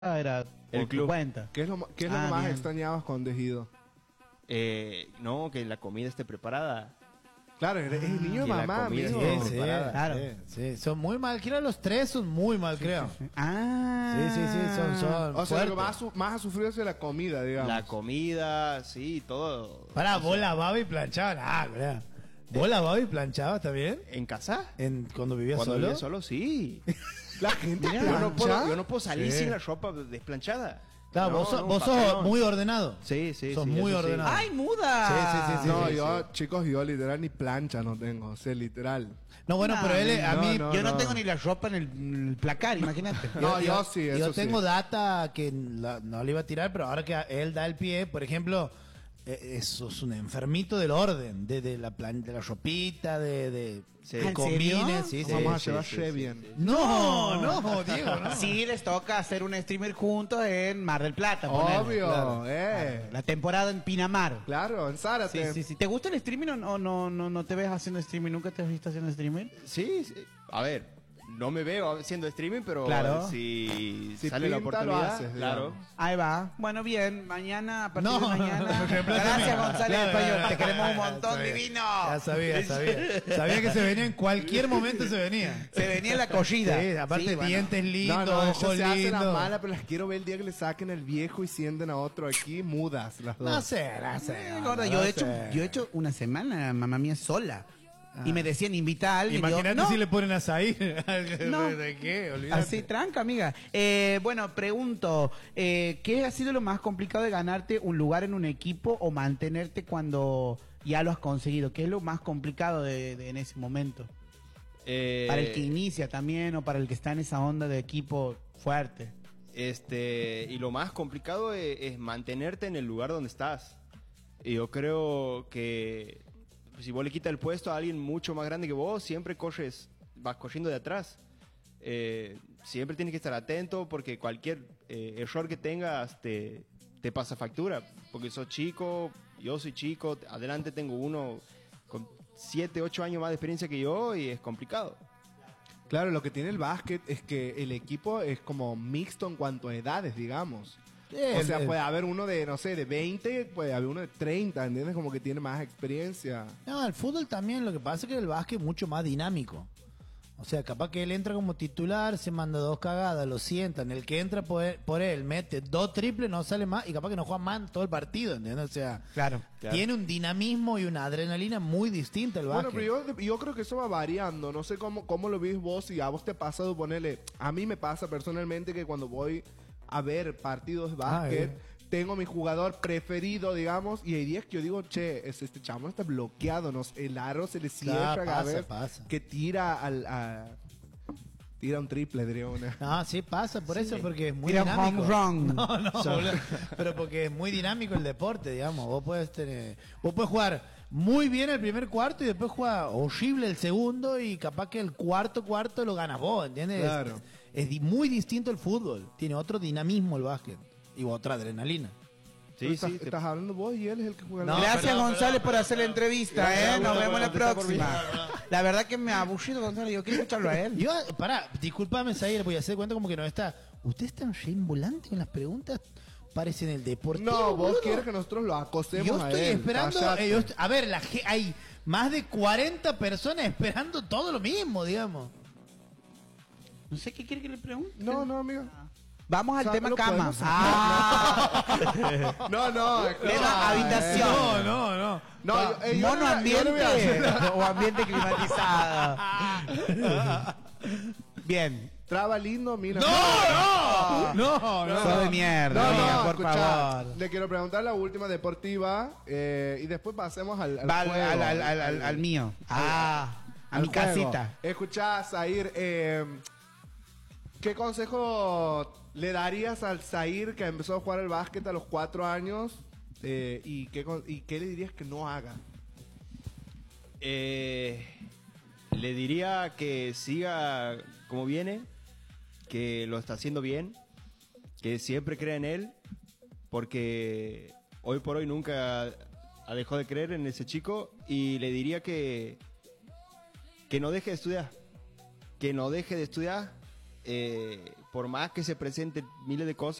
era El por tu club. cuenta. ¿Qué es lo que Ah, más bien. extrañabas con Ejido? No, que la comida esté preparada. Claro, es el niño de que la mamá, comida amigo. esté Sí, preparada. claro. Sí. Son muy mal, creo los tres son muy mal, creo. Ah. Sí, son O sea, lo fuertes. que más ha sufrido es la comida, digamos. La comida, sí, todo. Pará, vos lavabas y planchabas. Ah, mirá. ¿Vos lavabas y planchabas también? ¿En casa? Cuando vivías Cuando solo. vivía solo, sí. La gente Yo no puedo salir Sí. sin la ropa desplanchada. Claro, No, vos, no, vos sos papelón. muy ordenado. Sí, sí, Sos sí, muy eso sí. ordenado. ¡Ay, muda! Sí. No, chicos, yo literal ni plancha no tengo, o sea, literal. No, bueno, No, pero él, a no, mí, no. Yo no tengo ni la ropa en el placar, imagínate. No, yo sí, eso yo tengo sí. data que no le iba a tirar, pero ahora que él da el pie, por ejemplo, eso es un enfermito del orden, de la ropita, de Sí. de ¿En combines, serio? sí. Vamos a sí, llevar sí, re sí, bien. sí. No, Diego, no. Sí, les toca hacer un streamer juntos en Mar del Plata. ponele. Obvio, claro. La temporada en Pinamar. Claro, en Zárate. Sí. ¿Te gusta el streaming o no te ves haciendo streaming? ¿Nunca te has visto haciendo streaming? Sí, sí. A ver, no me veo haciendo streaming, pero Claro. si Si sale la pinta, lo oportunidad, haces, claro. digamos. Ahí va. Bueno, bien. Mañana, a partir No, de mañana. reemplázame. Gracias, González Claro, Español. claro, Te queremos un claro, montón, sabía. divino. Ya sabía. Sabía que se venía en cualquier momento, se venía. Se venía la cogida. Sí, aparte Sí, bueno. dientes lindos, No, ellos ojos se hacen la lindos. mala, pero las quiero ver el día que le saquen el viejo y sienten a otro aquí mudas las dos. No sé. Gorda, yo he hecho una semana, mamá mía, sola. Y me decían, invita a alguien. Imagínate Yo, no. si le ponen azaí. No. ¿De qué? Olvídate. Así, tranca, amiga. Bueno, pregunto, ¿qué ha sido lo más complicado de ganarte un lugar en un equipo o mantenerte cuando ya lo has conseguido? ¿Qué es lo más complicado en ese momento? Para el que inicia también o para el que está en esa onda de equipo fuerte. Y lo más complicado es mantenerte en el lugar donde estás. Y yo creo que si vos le quitas el puesto a alguien mucho más grande que vos, siempre vas corriendo de atrás. Siempre tienes que estar atento porque cualquier error que tengas te pasa factura. Porque sos chico, yo soy chico, adelante tengo uno con 7, 8 años más de experiencia que yo y es complicado. Claro, lo que tiene el básquet es que el equipo es como mixto en cuanto a edades, digamos. O sea, puede haber uno de, no sé, de 20, puede haber uno de 30, ¿entiendes? Como que tiene más experiencia. No, el fútbol también, lo que pasa es que el básquet es mucho más dinámico. O sea, capaz que él entra como titular, se manda 2 cagadas, lo sientan. El que entra por él mete 2 triples, no sale más y capaz que no juega más en todo el partido, ¿entiendes? O sea, Claro. tiene un dinamismo y una adrenalina muy distinta el básquet. Bueno, pero yo creo que eso va variando. No sé cómo lo ves vos y a vos te pasa de ponerle. A mí me pasa personalmente que cuando voy a ver partidos de básquet, tengo mi jugador preferido, digamos, y hay días que yo digo, che, este chamo está bloqueado, el aro se le cierra cada vez pasa. que tira tira un triple, diría una. No, sí pasa por eso, porque es muy Tira un dinámico. home run. No, boludo. Pero porque es muy dinámico el deporte, digamos. Vos puedes jugar muy bien el primer cuarto y después jugar horrible el segundo y capaz que el cuarto lo ganas vos, ¿entiendes? Claro. Muy distinto el fútbol. Tiene otro dinamismo el básquet y otra adrenalina. Sí, estás, sí, estás hablando vos y él es el que juega. No, Gracias, perdón, González, perdón, por hacer la entrevista, Gracias, Nos Augusto, vemos por la contestar por próxima. La verdad que me ha aburrido, González. Yo quiero escucharlo a él. Yo, pará, discúlpame, Zaire, voy a hacer cuenta como que no está. ¿Usted está en volante con las preguntas? Parecen el deportivo. No, vos boludo. quieres que nosotros lo acosemos Yo a estoy él. esperando. Cállate. A ver, hay más de 40 personas esperando todo lo mismo, digamos. No sé qué quiere que le pregunte. No, amigo. Vamos al O sea, tema lo cama. podemos hacer. No, Tema habitación. No. No, yo Mono no voy a- yo no voy a ambiente hacer- o ambiente climatizado. Bien. Traba lindo, mira. No. Sos de mierda, amiga, por escuchá, favor. Le quiero preguntar la última deportiva y después pasemos al Va juego. al mío. A al mi juego. casita. Escuchá, Zair, ¿qué consejo le darías al Zair que empezó a jugar al básquet a los 4 años? ¿Y qué le dirías que no haga? Le diría que siga como viene, que lo está haciendo bien, que siempre crea en él, porque hoy por hoy nunca ha dejado de creer en ese chico, y le diría que no deje de estudiar, por más que se presenten miles de cosas,